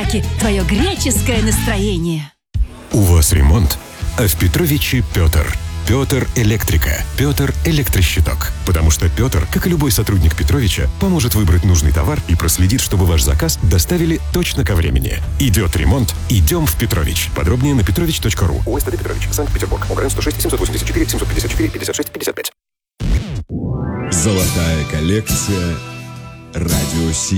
Все-таки твое греческое настроение. У вас ремонт, а в Петровиче Петр. Петр Электрика. Петр Электрощиток. Потому что Петр, как и любой сотрудник Петровича, поможет выбрать нужный товар и проследит, чтобы ваш заказ доставили точно ко времени. Идет ремонт, идем в Петрович. Подробнее на petrovich.ru. ОСТД Петрович, Санкт-Петербург. ОГРН 106 784 754 56 55. Золотая коллекция «Радио Си».